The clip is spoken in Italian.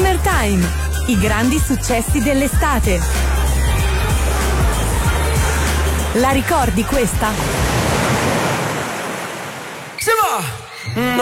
Summertime, i grandi successi dell'estate. La ricordi questa? Si va!